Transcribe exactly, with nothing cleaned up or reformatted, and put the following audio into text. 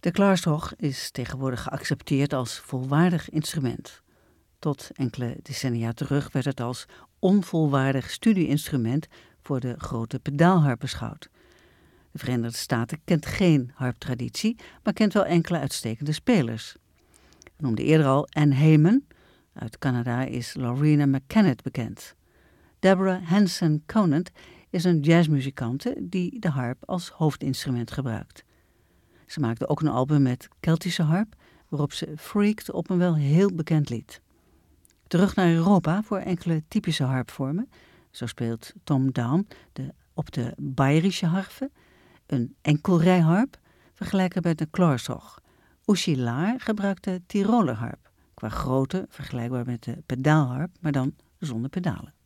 De klaarschog is tegenwoordig geaccepteerd als volwaardig instrument. Tot enkele decennia terug werd het als onvolwaardig studieinstrument voor de grote pedaalharp beschouwd. De Verenigde Staten kent geen harptraditie, maar kent wel enkele uitstekende spelers. Ik noemde eerder al Anne Heyman. Uit Canada is Lorena McKennitt bekend. Deborah Hanson Conant is een jazzmuzikante die de harp als hoofdinstrument gebruikt. Ze maakte ook een album met Keltische harp, waarop ze freakt op een wel heel bekend lied. Terug naar Europa voor enkele typische harpvormen. Zo speelt Tom Down de, op de Bayerische harfe, een enkelrijharp, vergelijkbaar met de klaarschog. Uschi Lahr gebruikt de Tiroler harp, qua grootte vergelijkbaar met de pedaalharp, maar dan zonder pedalen.